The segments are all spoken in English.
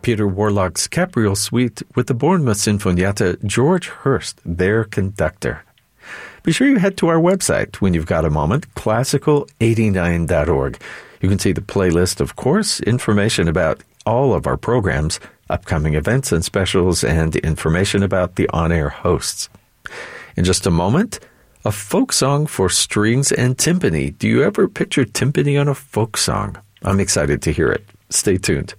Peter Warlock's Capriole Suite with the Bournemouth Sinfonietta, George Hurst, their conductor. Be sure you head to our website when you've got a moment, classical89.org. You can see the playlist, of course, information about all of our programs, upcoming events and specials, and information about the on-air hosts. In just a moment, a folk song for strings and timpani. Do you ever picture timpani on a folk song? I'm excited to hear it. Stay tuned.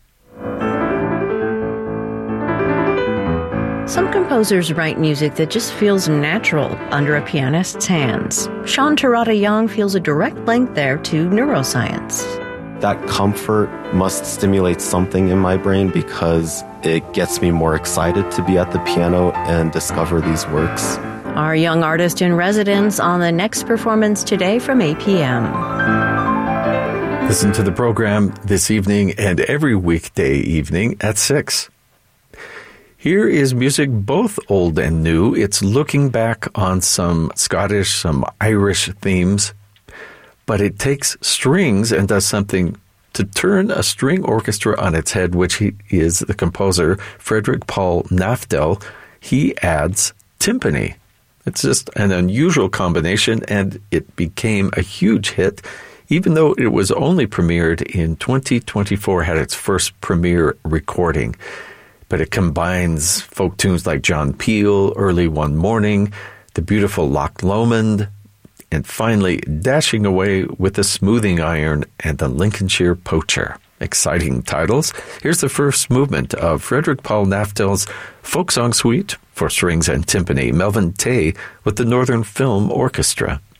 Some composers write music that just feels natural under a pianist's hands. Sean Terada Young feels a direct link there to neuroscience. That comfort must stimulate something in my brain because it gets me more excited to be at the piano and discover these works. Our young artist in residence on the next performance today from 8 p.m. Listen to the program this evening and every weekday evening at 6. Here is music both old and new. It's looking back on some Scottish, some Irish themes, but it takes strings and does something to turn a string orchestra on its head, which he is the composer, Frederick Paul Naftel. He adds timpani. It's just an unusual combination, and it became a huge hit, even though it was only premiered in 2024, had its first premiere recording. But it combines folk tunes like John Peel, Early One Morning, the beautiful Loch Lomond, and finally dashing away with the Smoothing Iron and the Lincolnshire Poacher. Exciting titles. Here's the first movement of Frederick Paul Naftel's Folk Song Suite for strings and timpani. Melvin Tay with the Northern Film Orchestra.